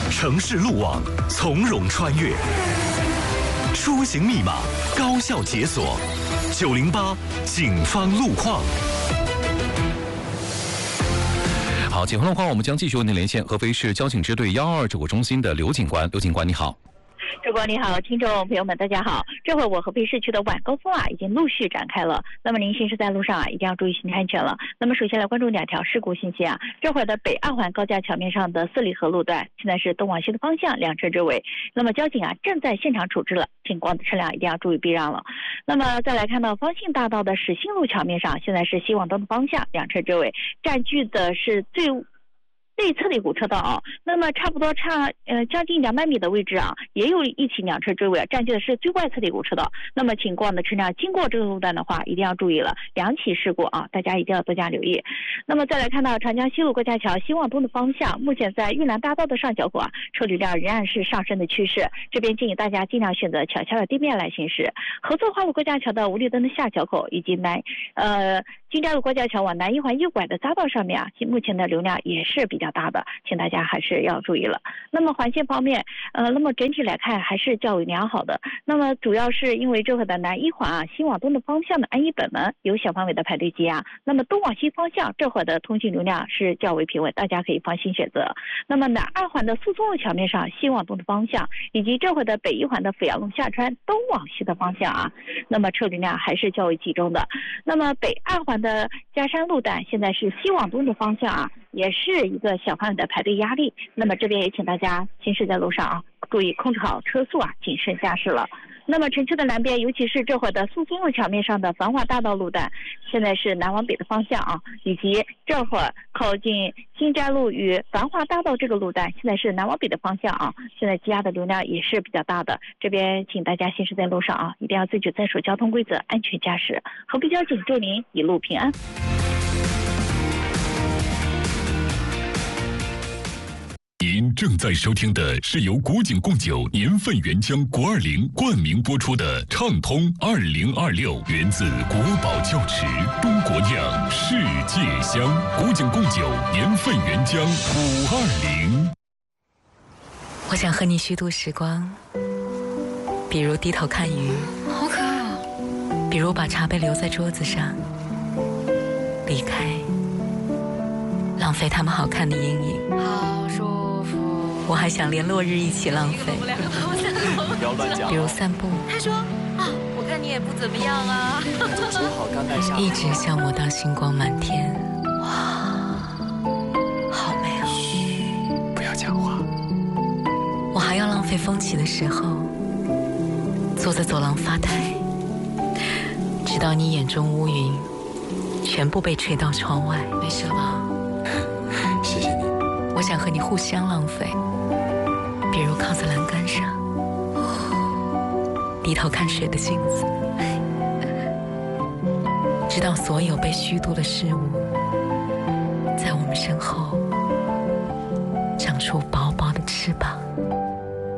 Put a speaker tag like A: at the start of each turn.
A: 城市路网从容穿越，出行密码高效解锁，908警方路况。
B: 好，警方路况，我们将继续为您连线合肥市交警支队122指挥中心的刘警官。刘警官，你好。
C: 主播你好，听众朋友们大家好。这会我合肥市区的晚高峰已经陆续展开了。那么您行驶在路上一定要注意行车安全了。那么首先来关注2条事故信息这会的北2环高架桥面上的四里河路段，现在是东往西的方向2车之围。那么交警正在现场处置了，经过的车辆一定要注意避让了。那么再来看到方信大道的始兴路桥面上，现在是西往东的方向2车之围，占据的是内侧的一股车道那么差不多将近200米的位置也有一起2车追尾占据的是最外侧的一股车道。那么请过往的车辆经过这个路段的话，一定要注意了，2起事故大家一定要多加留意。那么再来看到长江西路高架桥西往东的方向，目前在玉兰大道的上角口车流量仍然是上升的趋势，这边建议大家尽量选择桥下的地面来行驶。合作花路高架桥的五里墩的下角口以及金寨路高架桥往南1环右拐的匝道上面目前的流量也是比较大的，请大家还是要注意了。那么环线方面那么整体来看还是较为良好的。那么主要是因为这会的南1环西往东的方向的安一本门有小范围的排队积压，那么东往西方向这会的通行流量是较为平稳，大家可以放心选择。那么南2环的苏松路桥面上西往东的方向，以及这会的北1环的阜阳路下穿东往西的方向那么车流量还是较为集中的。那么北2环的嘉山路段现在是西往东的方向也是一个小范围的排队压力。那么这边也请大家行驶在路上注意控制好车速谨慎驾驶了。那么城区的南边，尤其是这会的苏松路桥面上的繁华大道路段，现在是南往北的方向以及这会靠近金寨路与繁华大道这个路段，现在是南往北的方向现在积压的流量也是比较大的。这边请大家行驶在路上一定要自觉遵守交通规则，安全驾驶。合肥交警祝您一路平安。
D: 您正在收听的是由古井贡酒年份原浆520冠名播出的畅通2026，源自国宝窖池，中国酿，世界香。古井贡酒年份原浆520。
E: 我想和你虚度时光，比如低头看鱼，
F: 好渴
E: 比如把茶杯留在桌子上，离开，浪费他们好看的阴影。
F: 好舒服。
E: 我还想连落日一起浪费，
G: 不要乱讲。
E: 比如散步。
F: 他说我看你也不怎么样
G: 做好甘拜下。
E: 一直消磨到星光满天。
F: 哇，好美
G: 嘘，不要讲话。
E: 我还要浪费风起的时候，坐在走廊发呆，直到你眼中乌云全部被吹到窗外。
F: 没事吧？
G: 谢谢你。
E: 我想和你互相浪费，比如靠在栏杆上，低头看水的镜子，直到所有被虚度的事物在我们身后